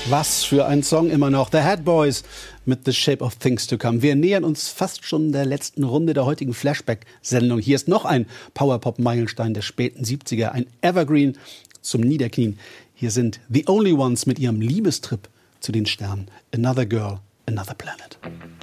Was für ein Song immer noch. The Head Boys mit The Shape of Things to Come. Wir nähern uns fast schon der letzten Runde der heutigen Flashback-Sendung. Hier ist noch ein Powerpop-Meilenstein der späten 70er. Ein Evergreen zum Niederknien. Hier sind The Only Ones mit ihrem Liebestrip zu den Sternen. Another Girl, Another Planet.